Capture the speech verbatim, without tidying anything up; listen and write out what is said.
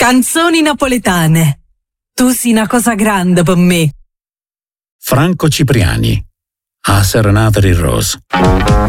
Canzoni napoletane. Tu sei una cosa grande per me. Franco Cipriani. A Serenata di Rose.